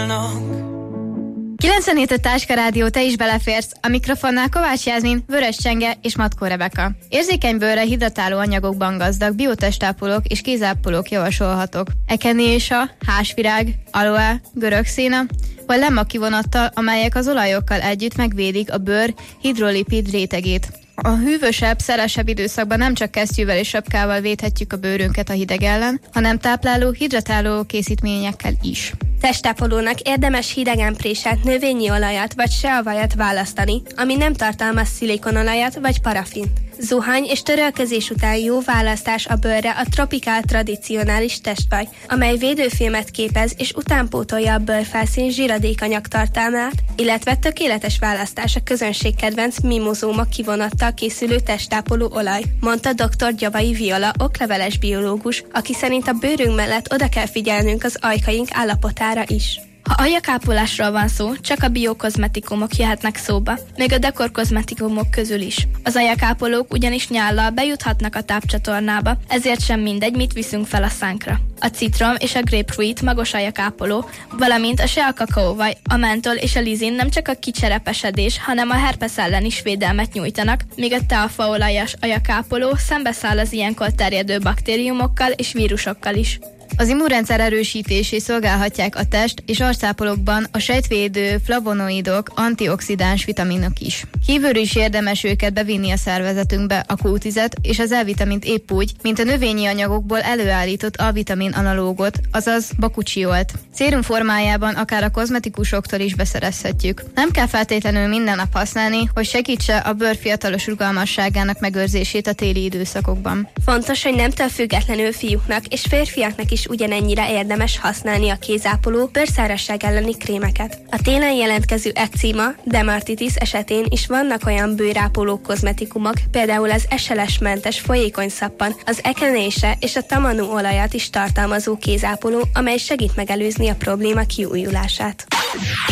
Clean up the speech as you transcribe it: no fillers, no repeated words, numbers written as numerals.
válnak. 97 Táska Rádió, te is beleférsz. A mikrofonnál Kovács Jászmin, Vörös Csenge és Matkó Rebeka. Érzékeny bőrre hidratáló anyagokban gazdag biotestápolók és kézápolók javasolhatók. Ekenésa, házvirág, aloe, görög széna, vagy lemma kivonattal, amelyek az olajokkal együtt megvédik a bőr hidrolipid rétegét. A hűvösebb, szelesebb időszakban nem csak kesztyűvel és sapkával védhetjük a bőrünket a hideg ellen, hanem tápláló, hidratáló készítményekkel is. Testápolónak érdemes hidegen préselt növényi olajat vagy seavajat választani, ami nem tartalmaz szilikonolajat vagy parafint. Zuhany és törölközés után jó választás a bőrre a Tropical tradicionális testvaj, amely védőfilmet képez és utánpótolja a bőrfelszín zsíradékanyag tartalmát, illetve tökéletes választás a közönség kedvenc mimozóma kivonattal készülő testápoló olaj, mondta dr. Gyavai Viola, okleveles biológus, aki szerint a bőrünk mellett oda kell figyelnünk az ajkaink állapotára is. Ha ajakápolásról van szó, csak a biokozmetikumok jöhetnek szóba, még a dekorkozmetikumok közül is. Az ajakápolók ugyanis nyállal bejuthatnak a tápcsatornába, ezért sem mindegy, mit viszünk fel a szánkra. A citrom és a grapefruit magos ajakápoló, valamint a sea kakaóvaj, a mentol és a lizin nem csak a kicserepesedés, hanem a herpes ellen is védelmet nyújtanak, míg a teafaolajas ajakápoló szembeszáll az ilyenkor terjedő baktériumokkal és vírusokkal is. Az immunrendszer erősítését szolgálhatják a test- és arcápolókban a sejtvédő flavonoidok, antioxidáns vitaminok is. Kívülről is érdemes őket bevinni a szervezetünkbe, a Q10-et és az E-vitamint épp úgy, mint a növényi anyagokból előállított A-vitamin analógot, azaz bakucsiolt. Szérum formájában akár a kozmetikusoktól is beszerezhetjük. Nem kell feltétlenül minden nap használni, hogy segítse a bőr fiatalos rugalmasságának megőrzését a téli időszakokban. Fontos, hogy nemtől függetlenül fiúknak és férfiaknak is ugyanennyire érdemes használni a kézápoló bőrszárazság elleni krémeket. A télen jelentkező ekcéma, dermatitis esetén is vannak olyan bőrápoló kozmetikumok, például az SLS-mentes folyékony szappan, az ekenése és a tamanu olajat is tartalmazó kézápoló, amely segít megelőzni a probléma kiújulását.